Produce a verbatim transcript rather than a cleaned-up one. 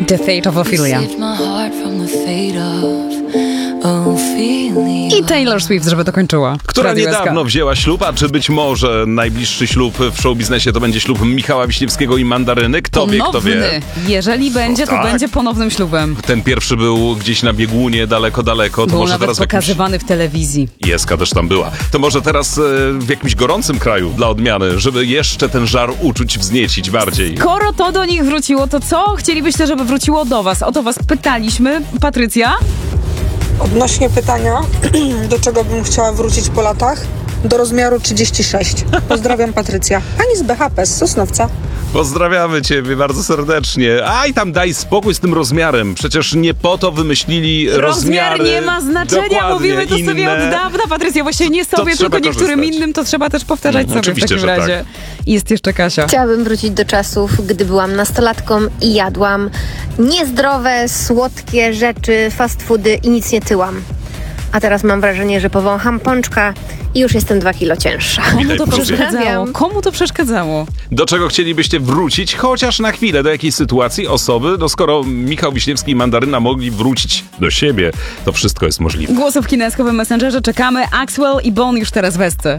The Fate of Ophelia. I Taylor Swift, żeby to kończyła. Która niedawno wzięła ślub, a czy być może najbliższy ślub w showbiznesie to będzie ślub Michała Wiśniewskiego i Mandaryny? Kto Ponowny. wie, kto wie. Jeżeli będzie, to tak. będzie ponownym ślubem. Ten pierwszy był gdzieś na biegunie, daleko, daleko. To Był może nawet teraz pokazywany jakimś... w telewizji. Jeska też tam była. To może teraz e, w jakimś gorącym kraju dla odmiany, żeby jeszcze ten żar uczuć wzniecić bardziej. Skoro to do nich wróciło, to co chcielibyście, żeby wróciło do was? O to was pytaliśmy. Patrycja? Odnośnie pytania, do czego bym chciała wrócić po latach? Do rozmiaru trzydzieści sześć. Pozdrawiam, Patrycja. Pani z B H P z Sosnowca. Pozdrawiamy ciebie bardzo serdecznie. Aj tam daj spokój z tym rozmiarem. Przecież nie po to wymyślili Rozmiar rozmiary. nie ma znaczenia, Dokładnie, mówimy to inne. sobie od dawna, Patrycja. Właściwie nie sobie, tylko niektórym korzystać. innym, to trzeba też powtarzać Mm, sobie w takim że razie. tak. Jest jeszcze Kasia. Chciałabym wrócić do czasów, gdy byłam nastolatką i jadłam niezdrowe, słodkie rzeczy, fast foody i nic nie tyłam. A teraz mam wrażenie, że powącham pączka i już jestem dwa kilo cięższa. Komu to Witaj, przeszkadzało? Komu to przeszkadzało? Do czego chcielibyście wrócić, chociaż na chwilę, do jakiej sytuacji, osoby? No skoro Michał Wiśniewski i Mandaryna mogli wrócić do siebie, to wszystko jest możliwe. Głosów w kineskowym Messengerze czekamy. Axwell i Bone już teraz w Esce.